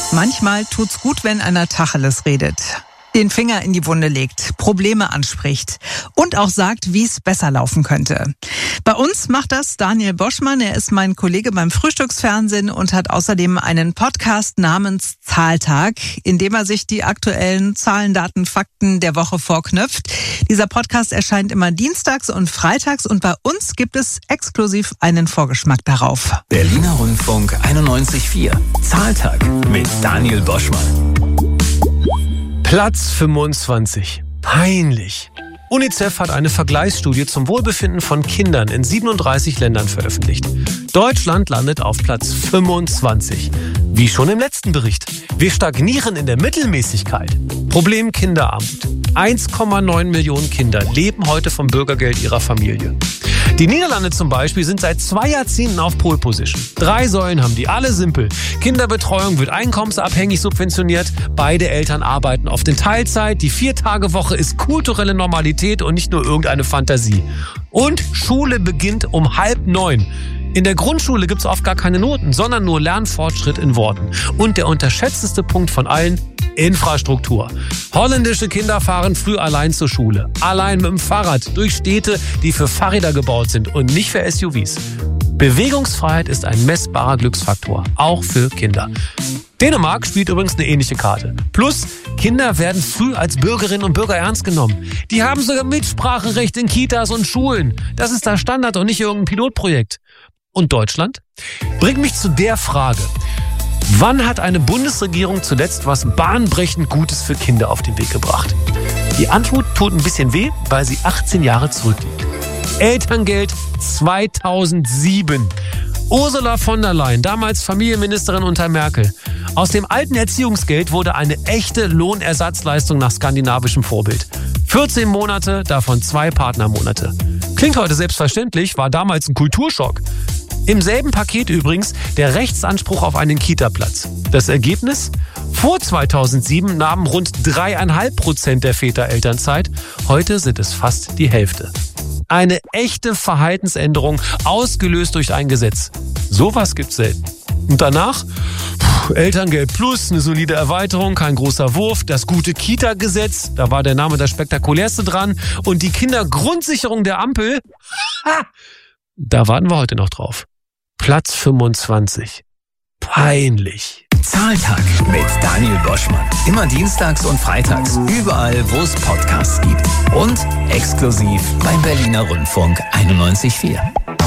Manchmal tut's gut, wenn einer Tacheles redet, den Finger in die Wunde legt, Probleme anspricht und auch sagt, wie es besser laufen könnte. Bei uns macht das Daniel Boschmann. Er ist mein Kollege beim Frühstücksfernsehen und hat außerdem einen Podcast namens Zahltag, in dem er sich die aktuellen Zahlen, Daten, Fakten der Woche vorknüpft. Dieser Podcast erscheint immer dienstags und freitags und bei uns gibt es exklusiv einen Vorgeschmack darauf. Berliner Rundfunk 91.4. Zahltag mit Daniel Boschmann. Platz 25. Peinlich. UNICEF hat eine Vergleichsstudie zum Wohlbefinden von Kindern in 37 Ländern veröffentlicht. Deutschland landet auf Platz 25. Wie schon im letzten Bericht. Wir stagnieren in der Mittelmäßigkeit. Problem Kinderarmut. 1,9 Millionen Kinder leben heute vom Bürgergeld ihrer Familie. Die Niederlande zum Beispiel sind seit 2 Jahrzehnten auf Pole Position. 3 Säulen haben die, alle simpel. Kinderbetreuung wird einkommensabhängig subventioniert. Beide Eltern arbeiten oft in Teilzeit. Die 4-Tage-Woche ist kulturelle Normalität und nicht nur irgendeine Fantasie. Und Schule beginnt um 8:30. In der Grundschule gibt's oft gar keine Noten, sondern nur Lernfortschritt in Worten. Und der unterschätzteste Punkt von allen: Infrastruktur. Holländische Kinder fahren früh allein zur Schule. Allein mit dem Fahrrad durch Städte, die für Fahrräder gebaut sind und nicht für SUVs. Bewegungsfreiheit ist ein messbarer Glücksfaktor, auch für Kinder. Dänemark spielt übrigens eine ähnliche Karte. Plus, Kinder werden früh als Bürgerinnen und Bürger ernst genommen. Die haben sogar Mitspracherecht in Kitas und Schulen. Das ist der Standard und nicht irgendein Pilotprojekt. Und Deutschland? Bringt mich zu der Frage: Wann hat eine Bundesregierung zuletzt was bahnbrechend Gutes für Kinder auf den Weg gebracht? Die Antwort tut ein bisschen weh, weil sie 18 Jahre zurückliegt. Elterngeld 2007. Ursula von der Leyen, damals Familienministerin unter Merkel. Aus dem alten Erziehungsgeld wurde eine echte Lohnersatzleistung nach skandinavischem Vorbild. 14 Monate, davon 2 Partnermonate. Klingt heute selbstverständlich, war damals ein Kulturschock. Im selben Paket übrigens der Rechtsanspruch auf einen Kita-Platz. Das Ergebnis? Vor 2007 nahmen rund 3,5% der Väter Elternzeit. Heute sind es fast die Hälfte. Eine echte Verhaltensänderung, ausgelöst durch ein Gesetz. Sowas gibt's selten. Und danach? Elterngeld plus, eine solide Erweiterung, kein großer Wurf, das gute Kita-Gesetz, da war der Name das spektakulärste dran, und die Kindergrundsicherung der Ampel, da warten wir heute noch drauf. Platz 25. Peinlich. Zahltag mit Daniel Boschmann. Immer dienstags und freitags, überall, wo es Podcasts gibt. Und exklusiv beim Berliner Rundfunk 91.4.